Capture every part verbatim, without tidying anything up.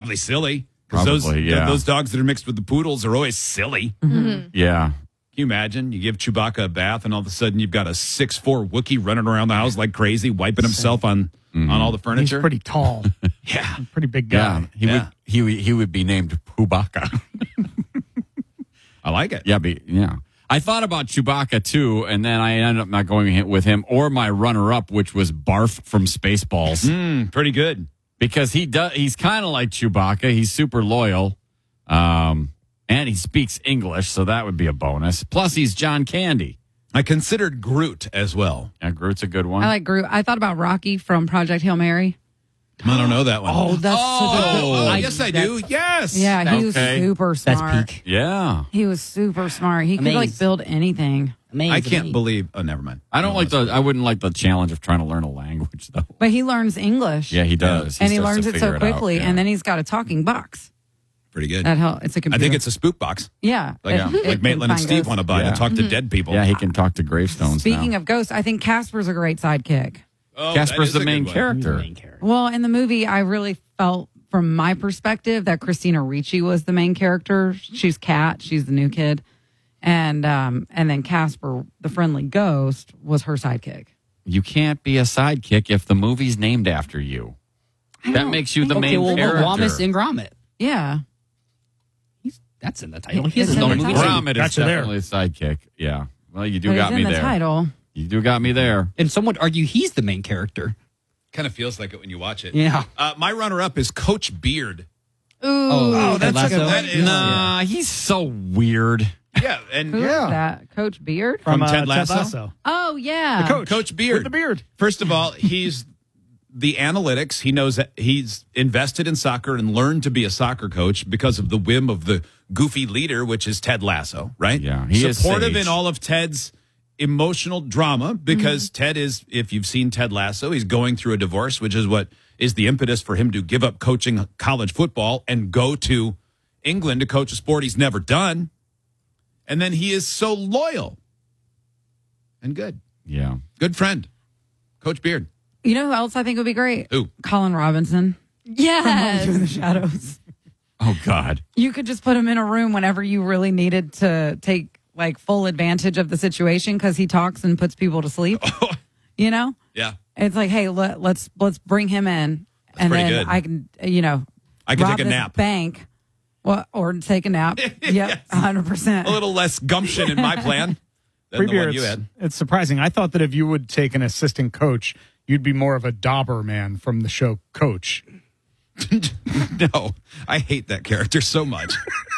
probably silly. Because those, yeah. those dogs that are mixed with the poodles are always silly. Mm-hmm. Yeah. Can you imagine? You give Chewbacca a bath, and all of a sudden you've got a six foot four Wookiee running around the house like crazy, wiping himself on, mm-hmm. on all the furniture. He's pretty tall. Yeah. Pretty big guy. Yeah. He, Yeah. Would, he, would, he would be named Chewbacca. I like it. Yeah, be, yeah. I thought about Chewbacca, too, and then I ended up not going with him or my runner-up, which was Barf from Spaceballs. Mm, pretty good. Because he does, he's kind of like Chewbacca. He's super loyal. Um, and he speaks English, so that would be a bonus. Plus, he's John Candy. I considered Groot as well. Yeah, Groot's a good one. I like Groot. I thought about Rocky from Project Hail Mary. I don't know that one. Oh, that's oh, such a oh, I- yes, I do. Yes. Yeah, he was Okay. super smart. That's peak. Yeah. He was super smart. He could like Amazing. build anything. Amazing. I can't believe. Oh, never mind. I don't like the, I wouldn't like the challenge of trying to learn a language, though. But he learns English. Yeah, he does. and he starts learns to it so figure out, quickly. yeah. And then he's got a talking box. Pretty good. That help. It's a I computer. think it's a spook box. yeah. Like, It- uh, it like can Maitland and find Steve ghosts. want to buy Yeah. to talk to dead people. Yeah, he can talk to gravestones Speaking now. of ghosts, I think Casper's a great sidekick. Oh, Casper's that is the a main good one. character. Main character. Well, in the movie, I really felt, from my perspective, that Christina Ricci was the main character. She's Kat. She's the new kid. And um, and then Casper, the friendly ghost, was her sidekick. You can't be a sidekick if the movie's named after you. That makes you the Okay, main well, character. Wallace and Gromit. Yeah. He's, that's in the title. It's He has his in own the movie. title. Gromit is Gotcha there. definitely a sidekick. Yeah. Well, you do But got it's me in the there. title. You do got me there. And some would argue he's the main character. Kind of feels like it when you watch it. Yeah. Uh, my runner-up is Coach Beard. Ooh. Oh, that's Ted a good Lasso? That is- Nah, he's so weird. Yeah, and Who is Yeah. that? Coach Beard? From uh, Ted Lasso? Oh, yeah. Coach. Coach Beard. With the beard. First of all, he's the analytics. He knows that he's invested in soccer and learned to be a soccer coach because of the whim of the goofy leader, which is Ted Lasso, right? Yeah, he is supportive sage. in all of Ted's emotional drama because Ted is, if you've seen Ted Lasso, he's going through a divorce, which is what is the impetus for him to give up coaching college football and go to England to coach a sport he's never done. And then he is so loyal and good. Yeah. Good friend. Coach Beard. You know who else I think would be great? Who? Colin Robinson. Yes. In the Shadows. Oh, God. You could just put him in a room whenever you really needed to take like full advantage of the situation because he talks and puts people to sleep. You know? Yeah. It's like, hey, let, let's let's bring him in, That's and pretty then good. I can, you know, I can rob take a this nap. bank, well, or take a nap. Yep, a hundred percent. A little less gumption in my plan than Free the beer, one you it's, had. it's surprising. I thought that if you would take an assistant coach, you'd be more of a Doberman from the show Coach. No, I hate that character so much.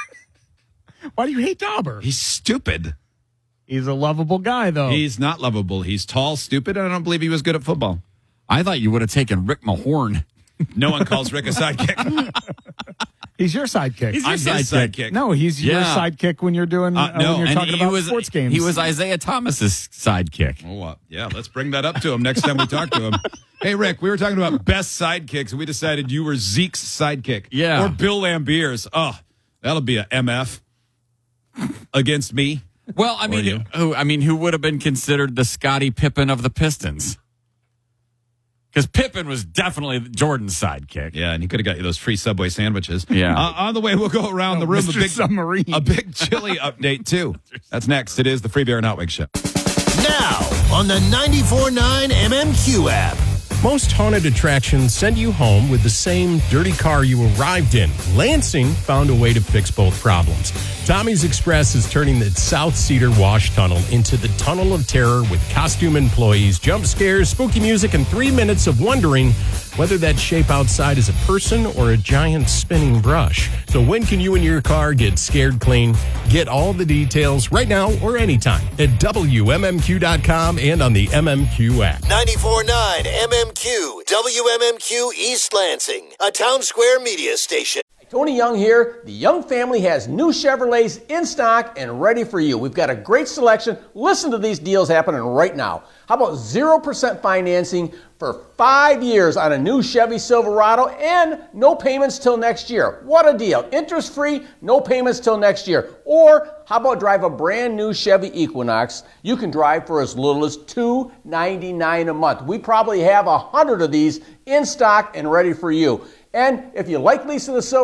Why do you hate Dauber? He's stupid. He's a lovable guy, though. He's not lovable. He's tall, stupid, and I don't believe he was good at football. I thought you would have taken Rick Mahorn. No one calls Rick a sidekick. He's your sidekick. He's I'm your his sidekick. sidekick. no, he's your Yeah. sidekick when you're doing Uh, uh, no, when you're and talking he about was, sports games. He was Isaiah Thomas's sidekick. Oh, uh, yeah, let's bring that up to him next time we talk to him. Hey, Rick, we were talking about best sidekicks, and we decided you were Zeke's sidekick. Yeah. Or Bill Lambier's. Oh, that'll be a M F against me. Well, I you. mean, who? I mean, who would have been considered the Scottie Pippen of the Pistons? Because Pippen was definitely Jordan's sidekick. Yeah, and he could have got you those free Subway sandwiches. Yeah. Uh, on the way, we'll go around the room. Mister A big, Submarine. a big chili update, too. That's next. It is the Free Beer and Hot Wings Show. Now on the ninety-four point nine M M Q app. Most haunted attractions send you home with the same dirty car you arrived in. Lansing found a way to fix both problems. Tommy's Express is turning the South Cedar Wash Tunnel into the Tunnel of Terror with costume employees, jump scares, spooky music, and three minutes of wondering whether that shape outside is a person or a giant spinning brush. So when can you and your car get scared clean? Get all the details right now or anytime at W M M Q dot com and on the M M Q app. ninety-four point nine M M Q, W M M Q East Lansing, a Town Square media station. Tony Young here. The Young family has new Chevrolets in stock and ready for you. We've got a great selection. Listen to these deals happening right now. How about zero percent financing for five years on a new Chevy Silverado and no payments till next year? What a deal. Interest-free, no payments till next year. Or how about drive a brand new Chevy Equinox you can drive for as little as two hundred ninety-nine dollars a month. We probably have a hundred of these in stock and ready for you. And if you like Lisa the Silver